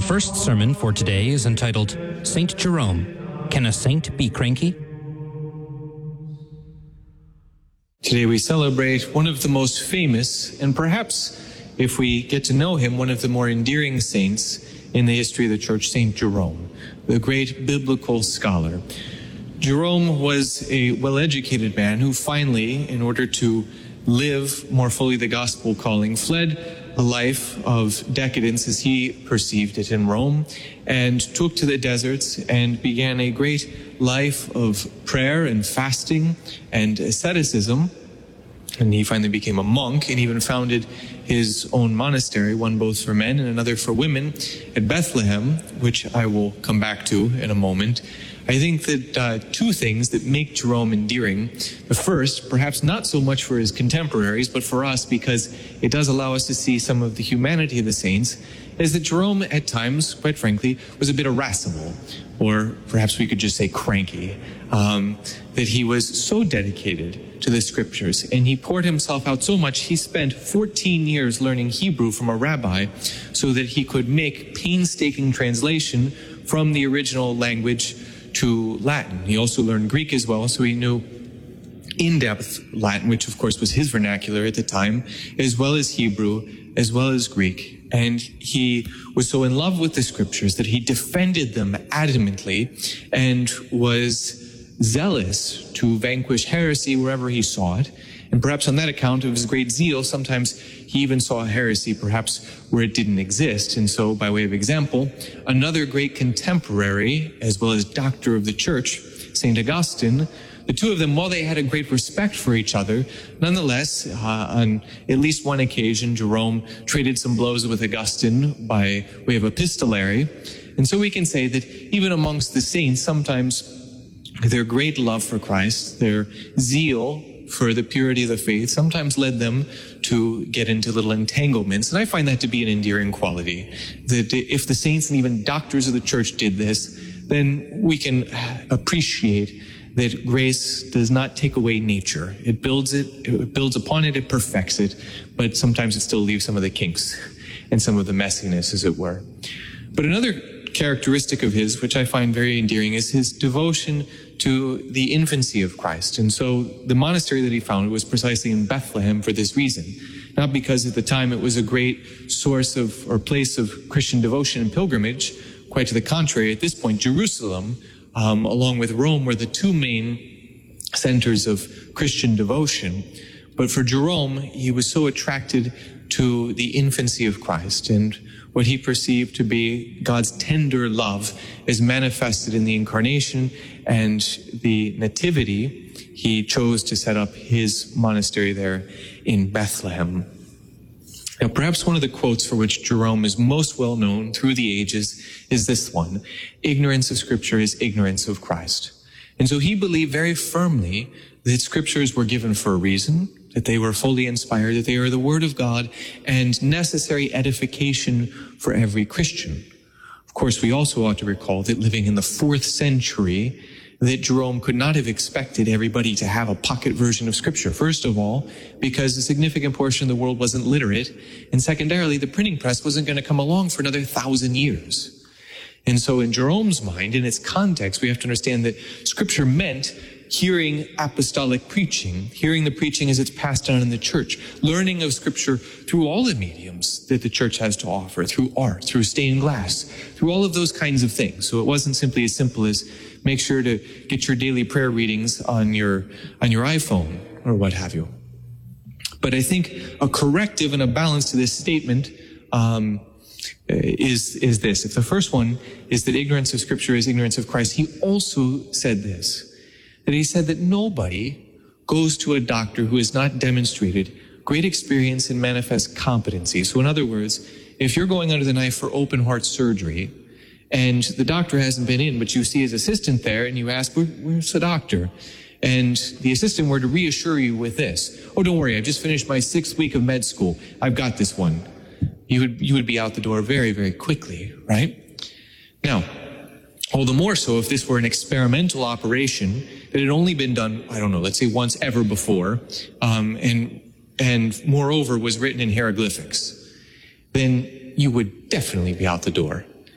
first sermon for today is entitled, Saint Jerome, Can a Saint Be Cranky? Today we celebrate one of the most famous, and perhaps, if we get to know him, one of the more endearing saints in the history of the Church, Saint Jerome, the great biblical scholar. Jerome was a well-educated man who finally, in order to live more fully the gospel calling, fled a life of decadence as he perceived it in Rome, and took to the deserts and began a great life of prayer and fasting and asceticism. And he finally became a monk and even founded his own monastery, one both for men and another for women, at Bethlehem, which I will come back to in a moment. I think that two things that make Jerome endearing. The first, perhaps not so much for his contemporaries, but for us, because it does allow us to see some of the humanity of the saints, is that Jerome at times, quite frankly, was a bit irascible, or perhaps we could just say cranky, that he was so dedicated to the scriptures, and he poured himself out so much, he spent 14 years learning Hebrew from a rabbi so that he could make painstaking translation from the original language to Latin. He also learned Greek as well, so he knew in-depth Latin, which of course was his vernacular at the time, as well as Hebrew, as well as Greek. And he was so in love with the scriptures that he defended them adamantly and was zealous to vanquish heresy wherever he saw it. And perhaps on that account of his great zeal, sometimes he even saw heresy perhaps where it didn't exist. And so, by way of example, another great contemporary, as well as doctor of the church, St. Augustine, the two of them, while they had a great respect for each other, nonetheless, on at least one occasion, Jerome traded some blows with Augustine by way of epistolary. And so we can say that even amongst the saints, sometimes their great love for Christ, their zeal for the purity of the faith, sometimes led them to get into little entanglements. And I find that to be an endearing quality, that if the saints and even doctors of the church did this, then we can appreciate that grace does not take away nature. It builds upon it, it perfects it, but sometimes it still leaves some of the kinks and some of the messiness, as it were. But another characteristic of his, which I find very endearing, is his devotion to the infancy of Christ. And so the monastery that he founded was precisely in Bethlehem for this reason. Not because at the time it was a great source of, or place of Christian devotion and pilgrimage. Quite to the contrary, at this point, Jerusalem, along with Rome, were the two main centers of Christian devotion. But for Jerome, he was so attracted to the infancy of Christ and what he perceived to be God's tender love as manifested in the incarnation and the nativity. He chose to set up his monastery there in Bethlehem. Now, perhaps one of the quotes for which Jerome is most well known through the ages is this one: ignorance of Scripture is ignorance of Christ. And so he believed very firmly that Scriptures were given for a reason, that they were fully inspired, that they are the Word of God and necessary edification for every Christian. Of course, we also ought to recall that living in the 4th century, that Jerome could not have expected everybody to have a pocket version of Scripture. First of all, because a significant portion of the world wasn't literate, and secondarily, the printing press wasn't going to come along for another 1,000 years. And so in Jerome's mind, in its context, we have to understand that Scripture meant hearing apostolic preaching, hearing the preaching as it's passed down in the church, learning of Scripture through all the mediums that the church has to offer, through art, through stained glass, through all of those kinds of things. So it wasn't simply as simple as make sure to get your daily prayer readings on your iPhone or what have you. But I think a corrective and a balance to this statement is this. If the first one is that ignorance of Scripture is ignorance of Christ, he also said this, that he said that nobody goes to a doctor who has not demonstrated great experience and manifest competency. So in other words, if you're going under the knife for open heart surgery and the doctor hasn't been in, but you see his assistant there and you ask, where's the doctor? And the assistant were to reassure you with this: oh, don't worry, I've just finished my 6th week of med school. I've got this one. You would be out the door very, very quickly, right? Now, all the more so if this were an experimental operation that had only been done, I don't know, let's say once ever before, and moreover was written in hieroglyphics, then you would definitely be out the door.